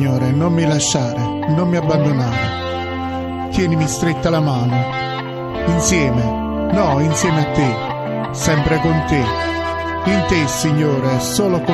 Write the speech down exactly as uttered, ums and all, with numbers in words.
Signore, non mi lasciare, non mi abbandonare. Tienimi stretta la mano, insieme, no, insieme a te, sempre con te. In te, Signore, solo con